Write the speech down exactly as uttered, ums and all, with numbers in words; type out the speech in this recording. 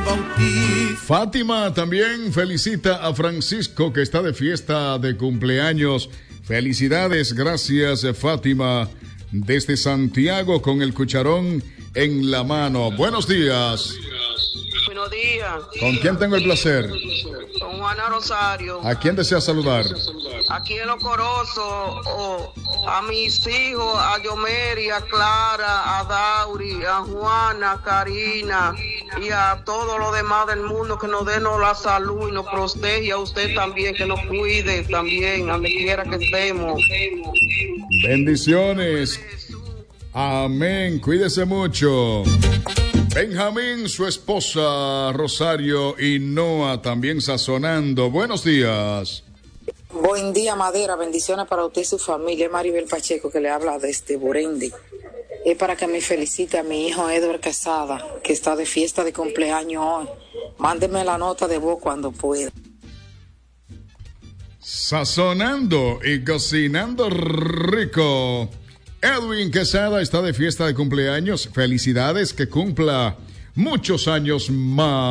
bautizo. Fátima también felicita a Francisco, que está de fiesta de cumpleaños. Felicidades, gracias Fátima, desde Santiago con el cucharón en la mano. Buenos días. Buenos días. ¿Con quién tengo el placer? Con Juana Rosario. ¿A quién desea saludar? Aquí en Los Corozos, oh, a mis hijos, a Yomeri, a Clara, a Dauri, a Juana, a Karina y a todos los demás del mundo, que nos den la salud y nos protege, a usted también, que nos cuide también, donde quiera que estemos. Bendiciones. Amén. Cuídese mucho. Benjamín, su esposa Rosario y Noah también sazonando. Buenos días. Buen día, Madera. Bendiciones para usted y su familia. Maribel Pacheco, que le habla desde Burundi. Es para que me felicite a mi hijo Edward Quesada, que está de fiesta de cumpleaños hoy. Mándeme la nota de voz cuando pueda. Sazonando y cocinando rico. Edwin Quesada está de fiesta de cumpleaños. Felicidades, que cumpla muchos años más.